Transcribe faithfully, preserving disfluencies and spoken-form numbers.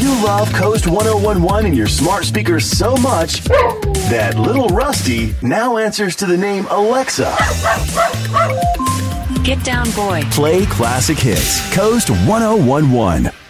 You love Coast one oh one one in your smart speakers so much that little Rusty now answers to the name Alexa. Get down, boy. Play classic hits. Coast one oh one one.